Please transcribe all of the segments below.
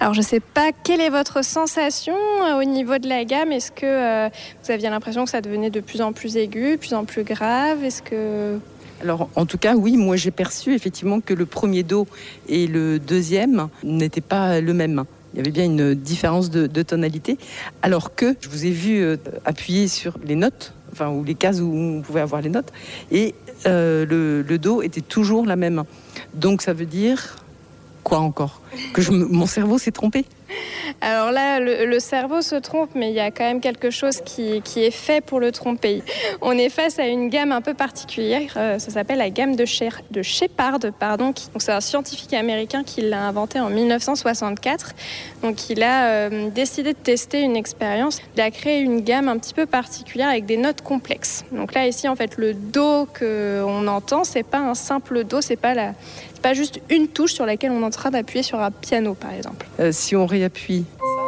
Alors je ne sais pas quelle est votre sensation au niveau de la gamme. Est-ce que vous aviez l'impression que ça devenait de plus en plus aigu, de plus en plus grave? Alors, en tout cas, oui, moi j'ai perçu effectivement que le premier Do et le deuxième n'étaient pas le même. Il y avait bien une différence de tonalité, alors que je vous ai vu appuyer sur les notes, ou les cases où on pouvait avoir les notes, et le Do était toujours la même. Donc ça veut dire quoi encore? Que mon cerveau s'est trompé? Alors là, le cerveau se trompe, mais il y a quand même quelque chose qui est fait pour le tromper. On est face à une gamme un peu particulière, ça s'appelle la gamme de Shepard. Donc c'est un scientifique américain qui l'a inventé en 1964. Donc il a décidé de tester une expérience. Il a créé une gamme un petit peu particulière avec des notes complexes. Donc là, ici, en fait, le Do qu'on entend, c'est pas un simple Do, c'est pas juste une touche sur laquelle on est en train d'appuyer sur un piano, par exemple. Si on réappuie,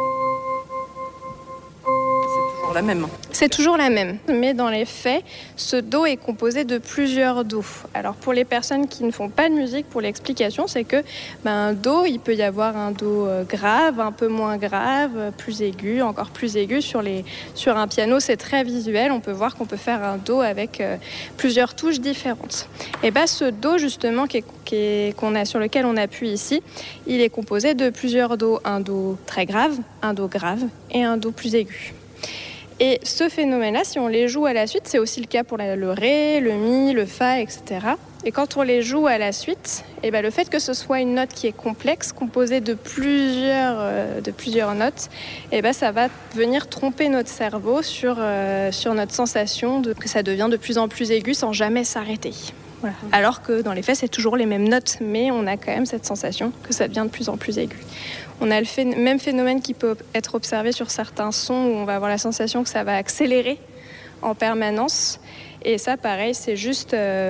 c'est toujours la même. C'est toujours la même, mais dans les faits, ce Do est composé de plusieurs Do. Alors pour les personnes qui ne font pas de musique, pour l'explication, c'est que un Do, il peut y avoir un Do grave, un peu moins grave, plus aigu, encore plus aigu. Sur un piano, c'est très visuel. On peut voir qu'on peut faire un Do avec plusieurs touches différentes. Et ce Do justement sur lequel on appuie ici, il est composé de plusieurs Do. Un Do très grave, un Do grave et un Do plus aigu. Et ce phénomène-là, si on les joue à la suite, c'est aussi le cas pour le Ré, le Mi, le Fa, etc. Et quand on les joue à la suite, le fait que ce soit une note qui est complexe, composée de plusieurs notes, ça va venir tromper notre cerveau sur notre sensation que ça devient de plus en plus aigu sans jamais s'arrêter. Voilà. Alors que dans les faits, c'est toujours les mêmes notes, mais on a quand même cette sensation que ça devient de plus en plus aigu. On a le même phénomène qui peut être observé sur certains sons où on va avoir la sensation que ça va accélérer en permanence. Et ça, pareil, c'est juste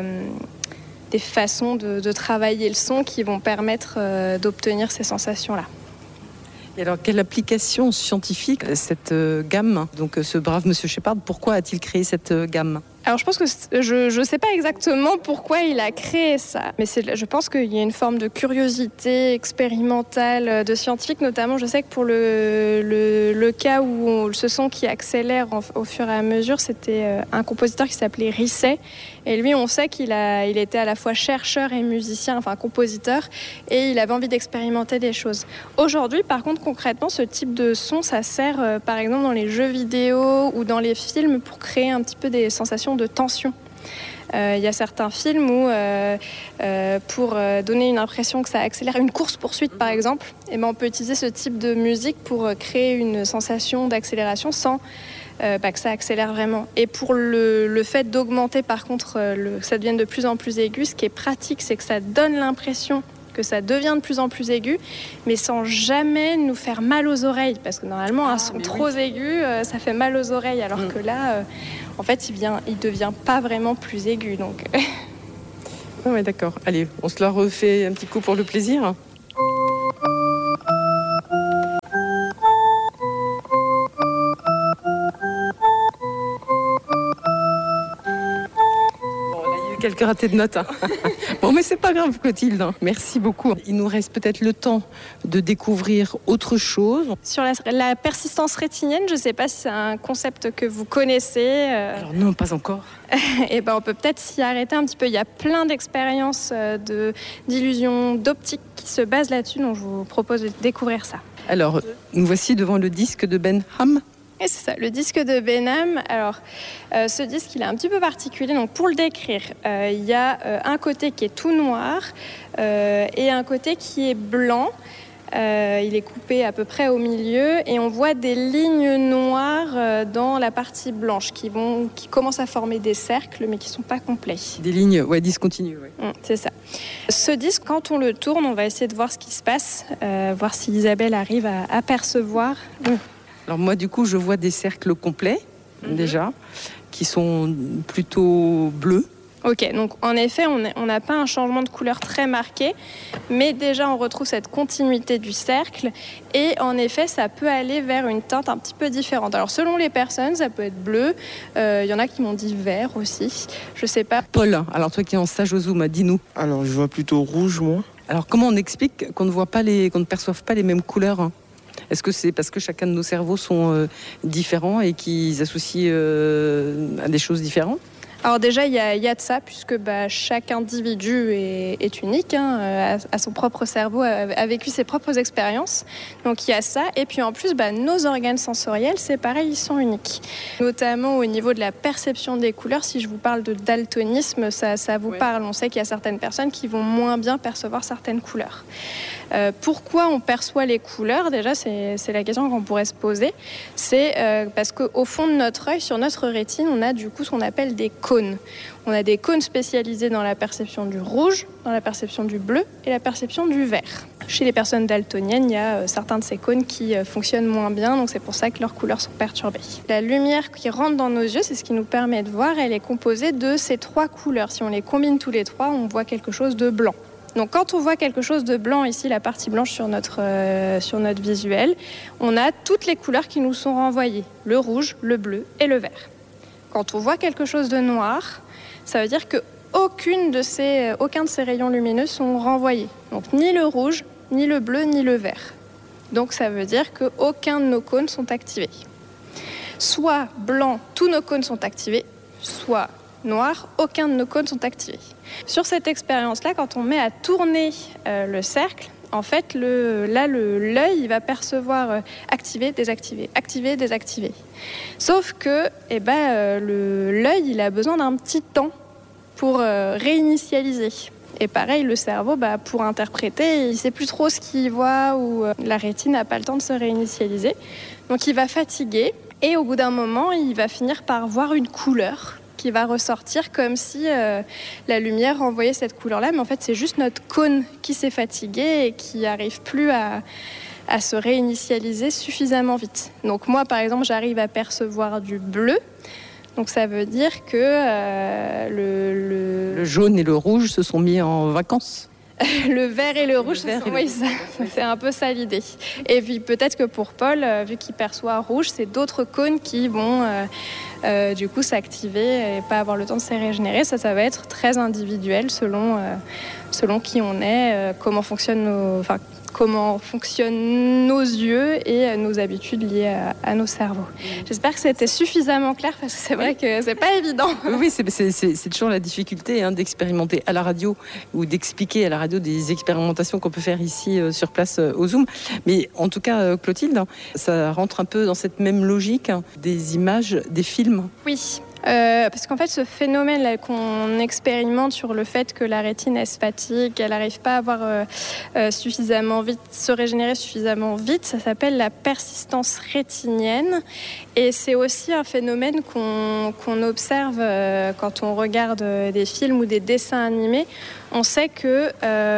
des façons de travailler le son qui vont permettre d'obtenir ces sensations-là. Et alors, quelle application scientifique cette gamme? Donc, ce brave monsieur Shepard, pourquoi a-t-il créé cette gamme? Alors je pense que je ne sais pas exactement pourquoi il a créé ça, mais je pense qu'il y a une forme de curiosité expérimentale de scientifique, notamment je sais que pour le cas où ce son qui accélère au fur et à mesure, c'était un compositeur qui s'appelait Risset, et lui on sait qu'il était à la fois chercheur et musicien, compositeur, et il avait envie d'expérimenter des choses. Aujourd'hui par contre concrètement ce type de son ça sert par exemple dans les jeux vidéo ou dans les films pour créer un petit peu des sensations de tension. Il y a certains films où, pour donner une impression que ça accélère, une course-poursuite par exemple, on peut utiliser ce type de musique pour créer une sensation d'accélération sans que ça accélère vraiment. Et pour le fait d'augmenter par contre, que ça devienne de plus en plus aigu, ce qui est pratique, c'est que ça donne l'impression que ça devient de plus en plus aigu, mais sans jamais nous faire mal aux oreilles, parce que normalement un son trop aigu, ça fait mal aux oreilles, alors que là, en fait, il devient pas vraiment plus aigu. Donc. Ouais, d'accord. Allez, on se la refait un petit coup pour le plaisir. Quelques ratés de notes. Bon, mais c'est pas grave, Clotilde. Merci beaucoup. Il nous reste peut-être le temps de découvrir autre chose. Sur la persistance rétinienne, je ne sais pas si c'est un concept que vous connaissez. Alors non, pas encore. On peut peut-être s'y arrêter un petit peu. Il y a plein d'expériences d'illusions d'optique qui se basent là-dessus, donc je vous propose de découvrir ça. Alors, nous voici devant le disque de Benham. Et c'est ça, le disque de Benham. Alors, ce disque, il est un petit peu particulier. Donc, pour le décrire, il y a un côté qui est tout noir et un côté qui est blanc. Il est coupé à peu près au milieu et on voit des lignes noires dans la partie blanche qui commencent à former des cercles mais qui ne sont pas complets. Des lignes discontinues. Ouais. C'est ça. Ce disque, quand on le tourne, on va essayer de voir ce qui se passe, voir si Isabelle arrive à apercevoir. Alors moi, du coup, je vois des cercles complets, déjà, qui sont plutôt bleus. Ok, donc en effet, on n'a pas un changement de couleur très marqué, mais déjà, on retrouve cette continuité du cercle. Et en effet, ça peut aller vers une teinte un petit peu différente. Alors, selon les personnes, ça peut être bleu. Il y en a qui m'ont dit vert aussi. Je sais pas. Paul, alors toi qui es en stage au Zoom, dis-nous. Alors, je vois plutôt rouge, moi. Alors comment on explique qu'on ne perçoive pas les mêmes couleurs, hein? Est-ce que c'est parce que chacun de nos cerveaux sont différents et qu'ils associent à des choses différentes ? Alors déjà, il y a de ça, puisque chaque individu est unique, hein, a son propre cerveau, a vécu ses propres expériences. Donc il y a ça. Et puis en plus, nos organes sensoriels, c'est pareil, ils sont uniques. Notamment au niveau de la perception des couleurs, si je vous parle de daltonisme, ça vous parle. On sait qu'il y a certaines personnes qui vont moins bien percevoir certaines couleurs. Pourquoi on perçoit les couleurs ? Déjà, c'est la question qu'on pourrait se poser. C'est parce qu'au fond de notre œil, sur notre rétine, on a du coup ce qu'on appelle des cônes. On a des cônes spécialisés dans la perception du rouge, dans la perception du bleu et la perception du vert. Chez les personnes daltoniennes, il y a certains de ces cônes qui fonctionnent moins bien, donc c'est pour ça que leurs couleurs sont perturbées. La lumière qui rentre dans nos yeux, c'est ce qui nous permet de voir, elle est composée de ces 3 couleurs. Si on les combine tous les 3, on voit quelque chose de blanc. Donc quand on voit quelque chose de blanc, ici la partie blanche sur notre visuel, on a toutes les couleurs qui nous sont renvoyées, le rouge, le bleu et le vert. Quand on voit quelque chose de noir, ça veut dire qu'aucun de ces rayons lumineux sont renvoyés. Donc ni le rouge, ni le bleu, ni le vert. Donc ça veut dire qu'aucun de nos cônes sont activés. Soit blanc, tous nos cônes sont activés, soit noir, aucun de nos cônes sont activés. Sur cette expérience-là, quand on met à tourner le cercle, en fait, l'œil il va percevoir activer, désactiver, activer, désactiver. Sauf que l'œil il a besoin d'un petit temps pour réinitialiser. Et pareil, le cerveau, pour interpréter, il ne sait plus trop ce qu'il voit ou la rétine n'a pas le temps de se réinitialiser. Donc il va fatiguer et au bout d'un moment, il va finir par voir une couleur qui va ressortir comme si la lumière renvoyait cette couleur-là. Mais en fait, c'est juste notre cône qui s'est fatigué et qui n'arrive plus à se réinitialiser suffisamment vite. Donc moi, par exemple, j'arrive à percevoir du bleu. Donc ça veut dire que le jaune et le rouge se sont mis en vacances. Le vert et le rouge, c'est un peu ça l'idée. Et puis peut-être que pour Paul, vu qu'il perçoit rouge, c'est d'autres cônes qui vont du coup s'activer et pas avoir le temps de se régénérer. Ça va être très individuel selon qui on est, comment fonctionnent nos yeux et nos habitudes liées à nos cerveaux. J'espère que c'était suffisamment clair parce que c'est vrai que c'est pas évident. Oui, c'est toujours la difficulté d'expérimenter à la radio ou d'expliquer à la radio des expérimentations qu'on peut faire ici sur place au Zoom. Mais en tout cas, Clotilde, ça rentre un peu dans cette même logique des images, des films. Oui. Parce qu'en fait, ce phénomène qu'on expérimente sur le fait que la rétine elle se fatigue, qu'elle n'arrive pas à avoir suffisamment vite, se régénérer suffisamment vite, ça s'appelle la persistance rétinienne. Et c'est aussi un phénomène qu'on observe quand on regarde des films ou des dessins animés. On sait que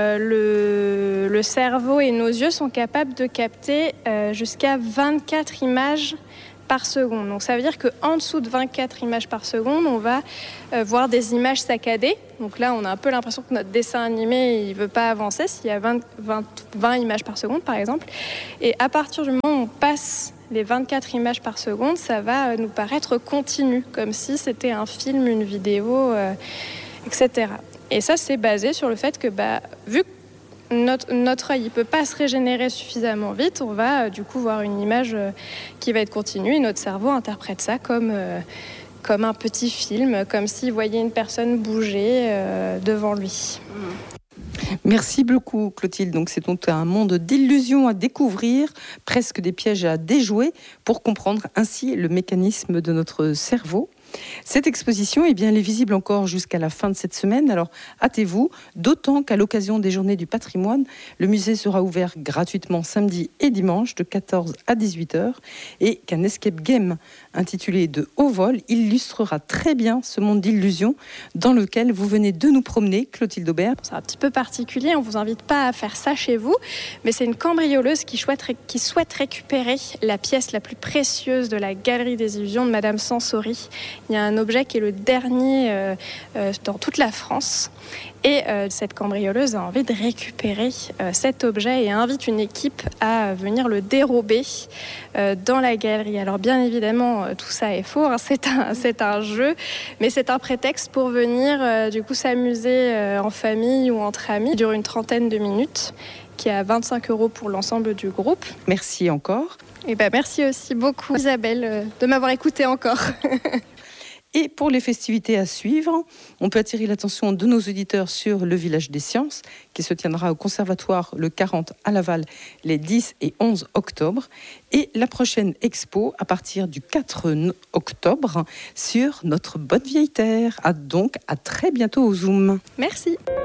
le cerveau et nos yeux sont capables de capter jusqu'à 24 images par seconde. Donc ça veut dire qu'en dessous de 24 images par seconde, on va voir des images saccadées. Donc là, on a un peu l'impression que notre dessin animé, il ne veut pas avancer s'il y a 20 images par seconde, par exemple. Et à partir du moment où on passe les 24 images par seconde, ça va nous paraître continu, comme si c'était un film, une vidéo, etc. Et ça, c'est basé sur le fait que, vu que notre œil ne peut pas se régénérer suffisamment vite, on va du coup voir une image qui va être continue et notre cerveau interprète ça comme un petit film, comme s'il voyait une personne bouger devant lui. Merci beaucoup Clotilde. Donc c'est donc un monde d'illusions à découvrir, presque des pièges à déjouer pour comprendre ainsi le mécanisme de notre cerveau. Cette exposition, elle est visible encore jusqu'à la fin de cette semaine, alors hâtez-vous, d'autant qu'à l'occasion des Journées du patrimoine, le musée sera ouvert gratuitement samedi et dimanche de 14 à 18h et qu'un escape game intitulé De haut vol illustrera très bien ce monde d'illusions dans lequel vous venez de nous promener, Clotilde Aubert. C'est un petit peu particulier, on ne vous invite pas à faire ça chez vous, mais c'est une cambrioleuse qui souhaite récupérer la pièce la plus précieuse de la Galerie des Illusions de Madame Sansori. Il y a un objet qui est le dernier dans toute la France. Et cette cambrioleuse a envie de récupérer cet objet et invite une équipe à venir le dérober dans la galerie. Alors bien évidemment, tout ça est faux, hein, c'est un jeu, mais c'est un prétexte pour venir du coup s'amuser en famille ou entre amis. Il dure une 30aine de minutes, qui est à 25 € pour l'ensemble du groupe. Merci encore. Et merci aussi beaucoup Isabelle de m'avoir écoutée encore. Et pour les festivités à suivre, on peut attirer l'attention de nos auditeurs sur le Village des Sciences, qui se tiendra au Conservatoire le 40 à Laval les 10 et 11 octobre. Et la prochaine expo à partir du 4 octobre sur notre bonne vieille terre. Donc à très bientôt au Zoom. Merci.